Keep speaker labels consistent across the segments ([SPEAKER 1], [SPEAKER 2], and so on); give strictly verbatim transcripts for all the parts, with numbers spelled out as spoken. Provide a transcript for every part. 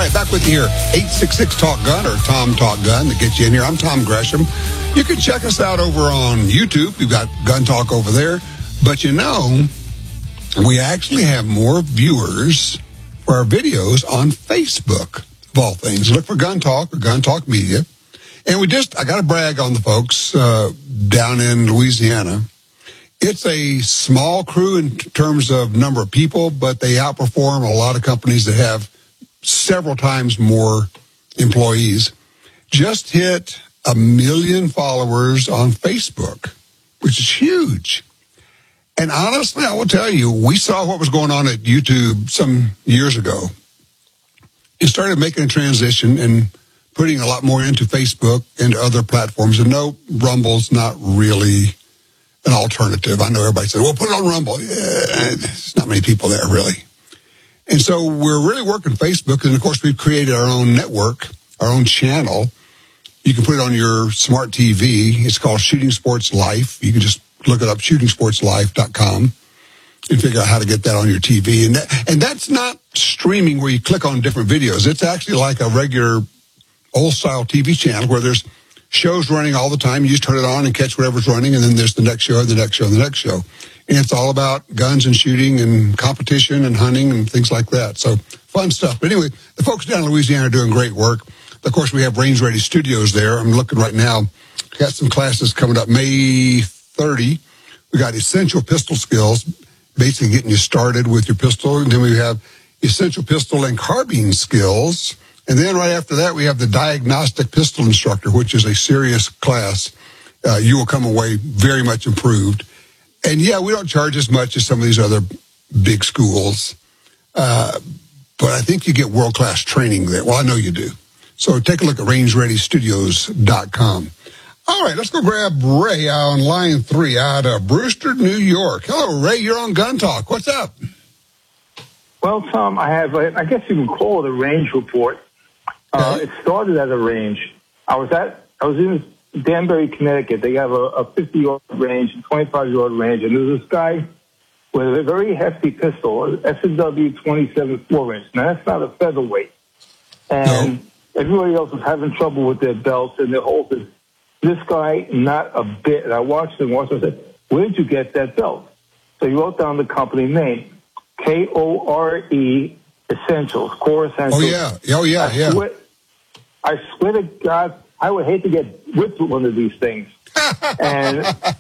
[SPEAKER 1] right, back with you here. eight six six talk gun or Tom Talk Gun that gets you in here. I'm Tom Gresham. You can check us out over on YouTube. We've got Gun Talk over there. But you know, we actually have more viewers for our videos on Facebook, of all things. Look for Gun Talk or Gun Talk Media. And we just, I got to brag on the folks uh, down in Louisiana. It's a small crew in terms of number of people, but they outperform a lot of companies that have several times more employees. Just hit a million followers on Facebook, which is huge. And honestly, I will tell you, we saw what was going on at YouTube some years ago. It started making a transition and putting a lot more into Facebook and other platforms. And no, Rumble's not really an alternative. I know everybody says, well, put it on Rumble. Yeah, there's not many people there, really. And so we're really working Facebook. And, of course, we've created our own network, our own channel. You can put it on your smart T V. It's called Shooting Sports Life. You can just look it up, shooting sports life dot com, and figure out how to get that on your T V. And that, and that's not streaming where you click on different videos. It's actually like a regular old-style T V channel where there's shows running all the time. You just turn it on and catch whatever's running, and then there's the next show, the next show, the next show. And it's all about guns and shooting and competition and hunting and things like that. So fun stuff. But anyway, the folks down in Louisiana are doing great work. Of course, we have Range Ready Studios there. I'm looking right now. Got some classes coming up May thirtieth. We got Essential Pistol Skills, basically getting you started with your pistol. And then we have Essential Pistol and Carbine Skills. And then right after that, we have the Diagnostic Pistol Instructor, which is a serious class. Uh, you will come away very much improved. And, yeah, we don't charge as much as some of these other big schools. Uh, but I think you get world-class training there. Well, I know you do. So take a look at range ready studios dot com. All right, let's go grab Ray on line three out of Brewster, New York. Hello, Ray. You're on Gun Talk. What's up?
[SPEAKER 2] Well, Tom, I have, a, I guess you can call it a range report. Uh, it started at a range. I was at, I was in Danbury, Connecticut. They have a fifty-yard range, a twenty-five-yard range, and there's this guy with a very hefty pistol, S and W twenty-seven four-inch. Now, that's not a featherweight. And no. Everybody else was having trouble with their belts and their holsters. This guy, not a bit. And I watched him once and I said, where did you get that belt? So he wrote down the company name, K O R E Essentials, Core Essentials.
[SPEAKER 1] Oh, yeah. Oh, yeah,
[SPEAKER 2] I
[SPEAKER 1] yeah.
[SPEAKER 2] Swear, I swear to God, I would hate to get whipped with one of these things. And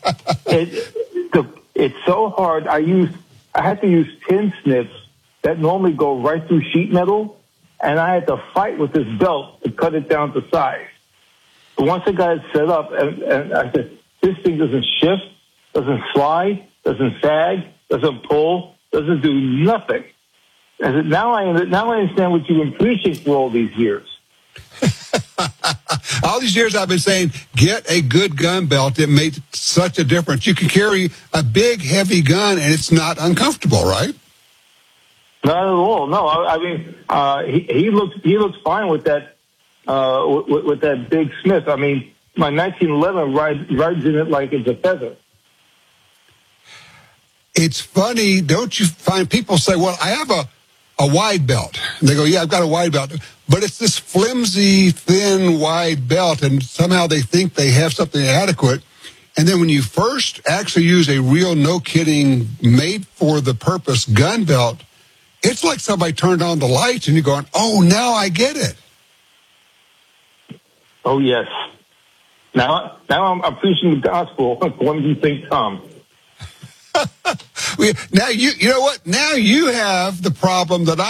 [SPEAKER 2] it, the, it's so hard. I used, I had to use tin snips that normally go right through sheet metal, and I had to fight with this belt to cut it down to size. But once I got it set up, and, and I said, this thing doesn't shift, doesn't slide, doesn't sag, doesn't pull, doesn't do nothing. I said, now I, now I understand what you've been preaching for all these years.
[SPEAKER 1] All these years I've been saying, get a good gun belt. It made such a difference. You can carry a big, heavy gun, and it's not uncomfortable, right?
[SPEAKER 2] Not at all. No, I, I mean, uh, he, he looks he looks fine with that uh, with, with that big Smith. I mean, my nineteen eleven rides, rides in it like it's a feather.
[SPEAKER 1] It's funny, don't you find people say, well, I have a, a wide belt. And they go, yeah, I've got a wide belt. But it's this flimsy, thin, wide belt, and somehow they think they have something adequate. And then when you first actually use a real, no-kidding, made-for-the-purpose gun belt, it's like somebody turned on the lights, and you're going, oh, now I get it.
[SPEAKER 2] Oh, yes. Now, now I'm, I'm preaching the gospel. What do you think, Tom?
[SPEAKER 1] Now, you you know what? Now you have the problem that I